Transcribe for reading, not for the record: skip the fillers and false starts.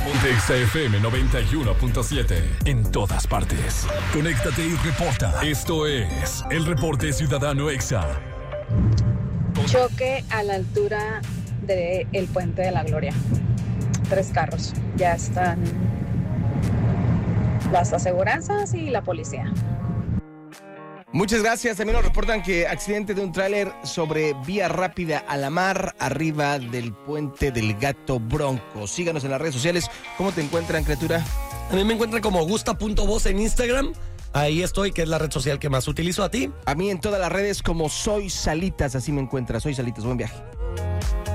Ponte XFM 91.7. En todas partes. Conéctate y reporta. Esto es el Reporte Ciudadano Exa. Choque a la altura del Puente de la Gloria. 3 carros. Ya están las aseguranzas y la policía. Muchas gracias. También nos reportan que accidente de un tráiler sobre vía rápida a la mar, arriba del puente del Gato Bronco. Síganos en las redes sociales. ¿Cómo te encuentran, criatura? A mí me encuentran como gusta.voz en Instagram. Ahí estoy, que es la red social que más utilizo. ¿A ti? A mí en todas las redes como Soy Salitas, así me encuentras. Soy Salitas, buen viaje.